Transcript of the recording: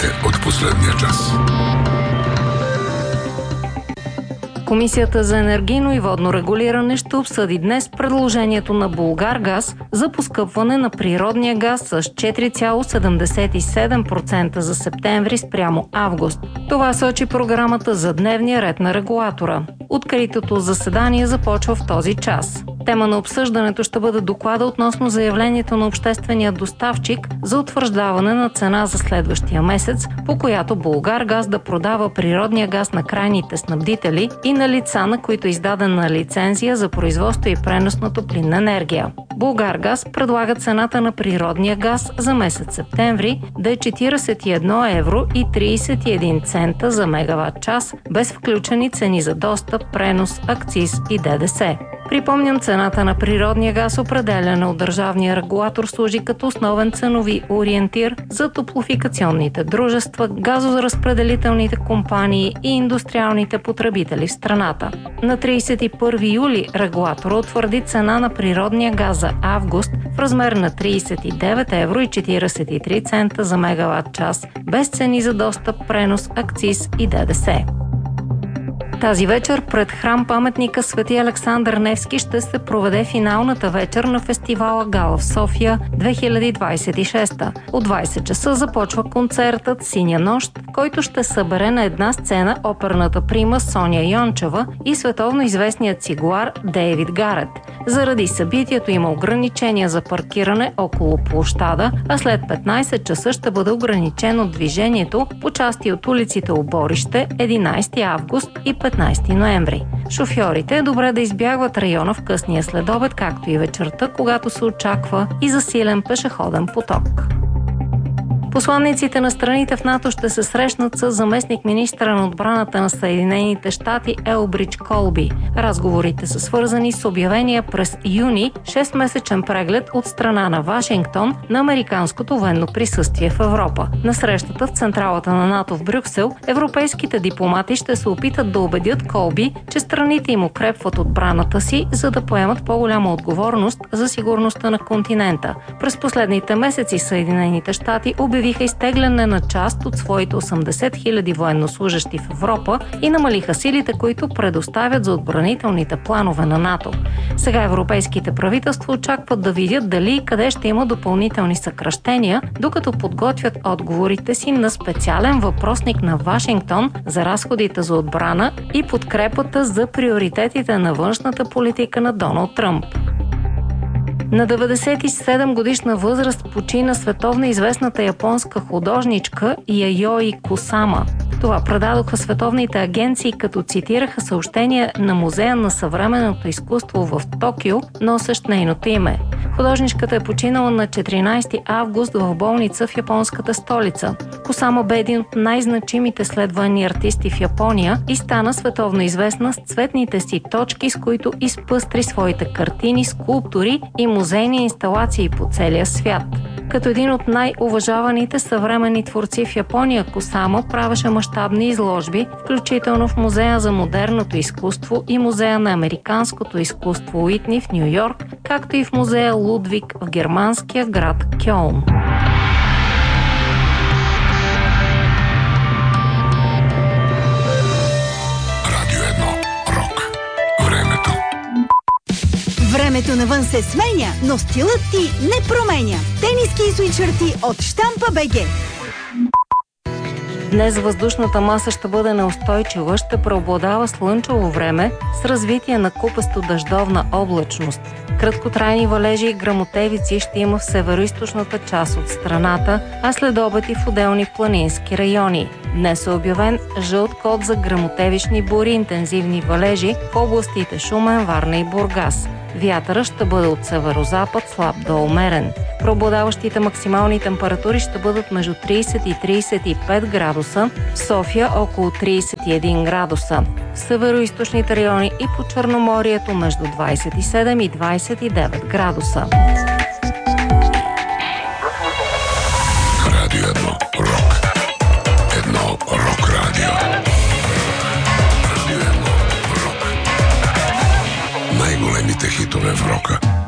Новините от последния час. Комисията за енергийно и водно регулиране ще обсъди днес предложението на Булгаргаз за поскъпване на природния газ с 4,77% за септември спрямо август. Това сочи програмата за дневния ред на регулатора. Откритото заседание започва в този час. Тема на обсъждането ще бъде доклада относно заявлението на обществения доставчик за утвърждаване на цена за следващия месец, по която Булгаргаз да продава природния газ на крайните снабдители и на лица, на които е издадена лицензия за производство и пренос на топлинна енергия. Булгаргаз предлага цената на природния газ за месец септември да е 41 евро и 31 цента за мегаватт час, без включени цени за достъп, пренос, акциз и ДДС. Припомням, цената на природния газ, определена от държавния регулатор, служи като основен ценови ориентир за топлофикационните дружества, газоразпределителните компании и индустриалните потребители в страната. На 31 юли регулатора утвърди цена на природния газ за август в размер на 39 евро и 43 цента за мегаватт час, без цени за достъп, пренос, акциз и ДДС. Тази вечер пред храм-паметника Свети Александър Невски ще се проведе финалната вечер на фестивала Гала в София 2026. От 20 часа започва концертът Синя нощ, който ще събере на една сцена оперната прима Соня Йончева и световно известният цигулар Дейвид Гарет. Заради събитието има ограничения за паркиране около площада, а след 15 часа ще бъде ограничено движението по части от улиците Оборище, 11 август и 15 ноември. Шофьорите е добре да избягват района в късния следобед, както и вечерта, когато се очаква и засилен пешеходен поток. Посланниците на страните в НАТО ще се срещнат с заместник-министъра на отбраната на Съединените щати Елбридж Колби. Разговорите са свързани с обявения през юни 6-месечен преглед от страна на Вашингтон на американското военно присъствие в Европа. На срещата в централата на НАТО в Брюксел европейските дипломати ще се опитат да убедят Колби, че страните им укрепват отбраната си, за да поемат по-голяма отговорност за сигурността на континента. През последните месеци Съединените щати обявиха изтегляне на част от своите 80 000 военнослужещи в Европа и намалиха силите, които предоставят за отбранителните планове на НАТО. Сега европейските правителства очакват да видят дали и къде ще има допълнителни съкращения, докато подготвят отговорите си на специален въпросник на Вашингтон за разходите за отбрана и подкрепата за приоритетите на външната политика на Доналд Тръмп. На 97 годишна възраст почина световно известната японска художничка Яйои Кусама. Това предадоха световните агенции, като цитираха съобщения на Музея на съвременното изкуство в Токио, носещ нейното име. Художничката е починала на 14 август в болница в японската столица. Кусама бе един от най-значимите следвани артисти в Япония и стана световно известна с цветните си точки, с които изпъстри своите картини, скулптури и музейни инсталации по целия свят. Като един от най-уважаваните съвременни творци в Япония, Кусама правеше мащабни изложби, включително в Музея за модерното изкуство и Музея на американското изкуство Уитни в Ню Йорк, както и в Музея Лудвиг в германския град Кьолн. Времето навън се сменя, но стилът ти не променя. Тениски и свитшърти от Щампа БГ. Днес въздушната маса ще бъде неустойчива, ще преобладава слънчево време с развитие на купесто-дъждовна облачност. Краткотрайни валежи и гръмотевици ще има в североизточната част от страната, а след обед и в отделни планински райони. Днес е обявен жълт код за гръмотевични бури и интензивни валежи в областите Шумен, Варна и Бургас. Вятърът ще бъде от северозапад, слаб до умерен. Преобладаващите максимални температури ще бъдат между 30 и 35 градуса, в София около 31 градуса. В североизточните райони и по Черноморието между 27 и 29 градуса. Радио 1 Рок. Едно рок радио. Радио 1 Рок. Най-големите хитове в рока.